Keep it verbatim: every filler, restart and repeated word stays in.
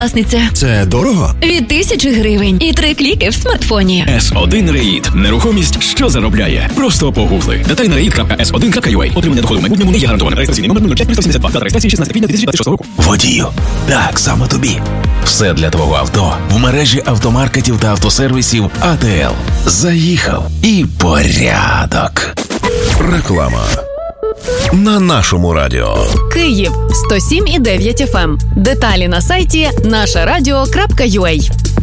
власниця. Це дорого? Від тисячі гривень і три кліки в смартфоні. ес один Реїд. Нерухомість, що заробляє. Просто погугли. Детальна реїд крапка ес один крапка ю а. Отримання доходу в майбутньому не є гарантоване. Реєстраційний номер нуль п'ять триста сімдесят два. Дата реєстрації шістнадцяте квітня дві тисячі двадцять шостого року. Водію. Так, саме тобі. Все для твого авто в мережі автомаркетів та автосервісів а те ел. Заїхав і порядок. Реклама. На нашому радіо. Київ сто сім і дев'ять еф ем. Деталі на сайті наша радіо крапка ю а.